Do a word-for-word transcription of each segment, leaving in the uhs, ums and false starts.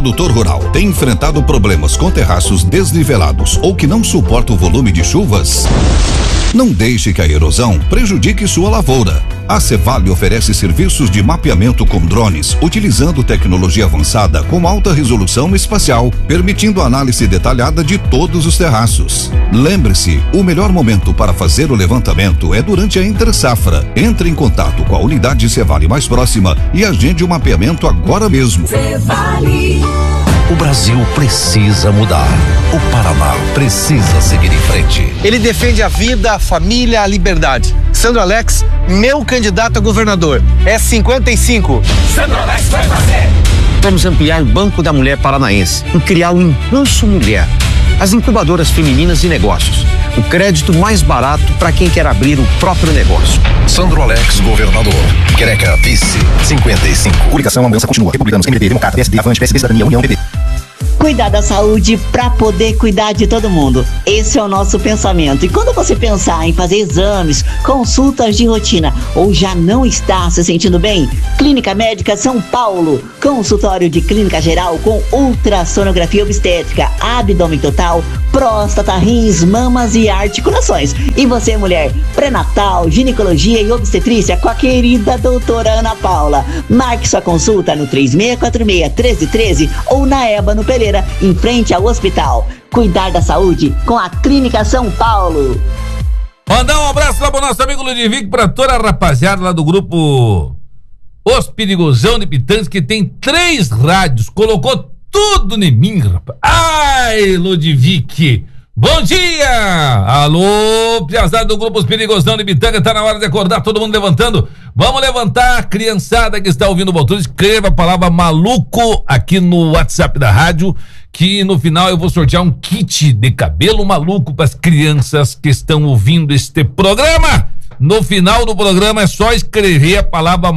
produtor rural tem enfrentado problemas com terraços desnivelados ou que não suportam o volume de chuvas? Não deixe que a erosão prejudique sua lavoura. A Cevale oferece serviços de mapeamento com drones, utilizando tecnologia avançada com alta resolução espacial, permitindo análise detalhada de todos os terraços. Lembre-se, o melhor momento para fazer o levantamento é durante a entre-safra. Entre em contato com a unidade Cevale mais próxima e agende o mapeamento agora mesmo. Cevale. O Brasil precisa mudar. O Paraná precisa seguir em frente. Ele defende a vida, a família, a liberdade. Sandro Alex, meu candidato a governador. É cinquenta e cinco. Sandro Alex vai fazer. Vamos ampliar o Banco da Mulher Paranaense e criar o Impulso Mulher. As incubadoras femininas de negócios. O crédito mais barato para quem quer abrir o próprio negócio. Sandro Alex, governador. Quereca, vice, cinquenta e cinco. Coligação, a mudança continua. Republicanos, M D T, Democrata, P S D, Avante, P S B, Cidadania, União, P T. Cuidar da saúde para poder cuidar de todo mundo. Esse é o nosso pensamento. E quando você pensar em fazer exames, consultas de rotina ou já não está se sentindo bem, Clínica Médica São Paulo, consultório de clínica geral com ultrassonografia obstétrica, abdômen total, próstata, rins, mamas e articulações. E você, mulher, pré-natal, ginecologia e obstetrícia com a querida doutora Ana Paula. Marque sua consulta no três seis quatro seis, um três um três ou na Ébano Pereira, em frente ao hospital. Cuidar da saúde com a Clínica São Paulo. Mandar um abraço lá pro nosso amigo Ludivico, pra toda a rapaziada lá do grupo Os Perigosão de Pitangues, que tem três rádios, colocou tudo em mim, rapaz. Ai, Ludivico, bom dia! Alô, piazada do grupo Os Perigosão de Pitanga, tá na hora de acordar, todo mundo levantando. Vamos levantar, criançada que está ouvindo o Botudo, escreva a palavra maluco aqui no WhatsApp da rádio, que no final eu vou sortear um kit de cabelo maluco para as crianças que estão ouvindo este programa. No final do programa é só escrever a palavra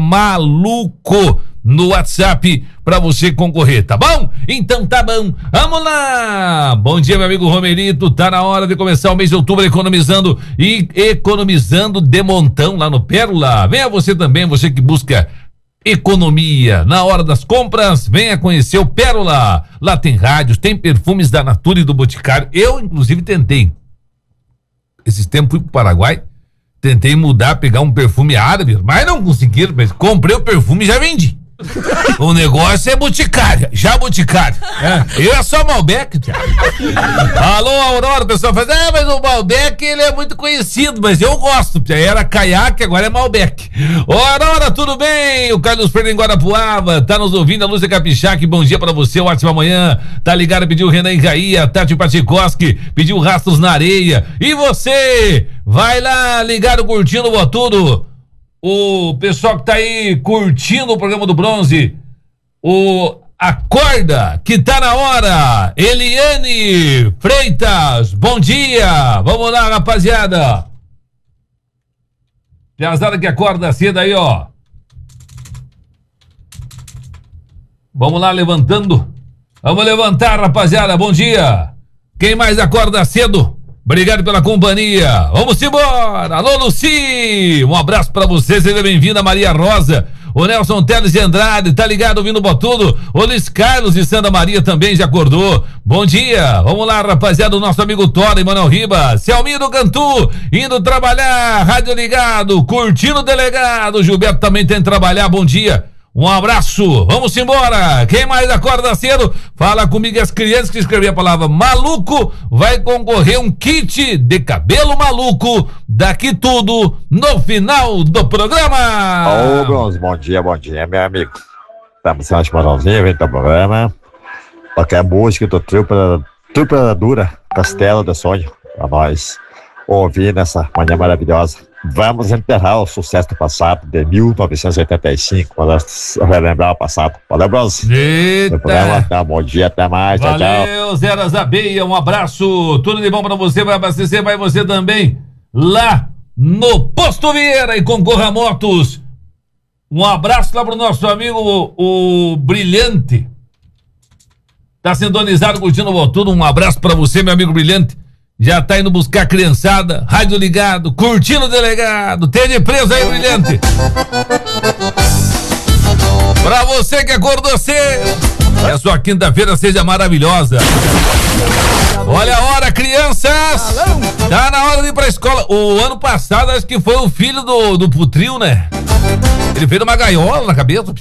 maluco no WhatsApp pra você concorrer, tá bom? Então tá bom, vamos lá! Bom dia, meu amigo Romerito, tá na hora de começar o mês de outubro economizando e economizando de montão lá no Pérola. Venha você também, você que busca economia na hora das compras, venha conhecer o Pérola. Lá tem rádios, tem perfumes da Natura e do Boticário. Eu, inclusive, tentei. Esses tempos fui pro Paraguai, tentei mudar, pegar um perfume árabe, mas não consegui, mas comprei o perfume e já vendi. O negócio é Boticário, já Boticário. É. Eu é só Malbec, tia. Alô, Aurora, o pessoal fala, ah, mas o Malbec ele é muito conhecido, mas eu gosto, tia. Era caiaque, agora é Malbec. Ô, Aurora, tudo bem? O Carlos Freire em Guarapuava, tá nos ouvindo, a Lúcia Capixac, bom dia pra você, ótima manhã. Tá ligado, pediu o Renan Engaia, Tati Patikoski, pediu Rastros na Areia. E você, vai lá, ligado, curtindo o Botudo. O pessoal que tá aí curtindo o programa do Bronze, o Acorda, que tá na hora. Eliane Freitas, bom dia. Vamos lá, rapaziada. Piazada que acorda cedo aí, ó. Vamos lá, levantando. Vamos levantar, rapaziada, bom dia. Quem mais acorda cedo? Obrigado pela companhia. Vamos embora. Alô, Luci. Um abraço pra você. Seja bem-vinda, Maria Rosa. O Nelson Teles de Andrade, tá ligado ouvindo o Botudo? O Luiz Carlos de Santa Maria também já acordou. Bom dia. Vamos lá, rapaziada, o nosso amigo Tora, Emanuel Ribas. Celmiro Cantu, indo trabalhar. Rádio ligado, curtindo o delegado. Gilberto também tem que trabalhar. Bom dia. Um abraço, vamos embora. Quem mais acorda cedo, fala comigo. E as crianças que escreveram a palavra maluco vai concorrer um kit de cabelo maluco. Daqui tudo no final do programa. Ô, Bronze, bom dia, bom dia, meu amigo. Estamos sendo de Moralzinha, vem do programa. Qualquer música do Trupa, Trupa Dura, Castelo do Sonho, pra nós ouvir nessa manhã maravilhosa. Vamos enterrar o sucesso do passado, de mil novecentos e oitenta e cinco, para relembrar o passado. Valeu, Bronze. Eita! Tá, bom dia, até mais. Valeu, tchau, tchau. Zé Zabeia, um abraço. Tudo de bom pra você, vai abastecer, vai você também. Lá no Posto Vieira e concorra a motos. Um abraço lá pro nosso amigo, o, o Brilhante. Tá sintonizado, curtindo o Botudo. Um abraço pra você, meu amigo Brilhante. Já tá indo buscar a criançada, rádio ligado, curtindo o delegado. Tem de preso aí, Brilhante. Pra você que acordou cedo, Que a sua quinta-feira seja maravilhosa. Olha a hora, crianças! Tá na hora de ir pra escola. O ano passado, acho que foi o filho do, do Putril, né? Ele fez uma gaiola na cabeça.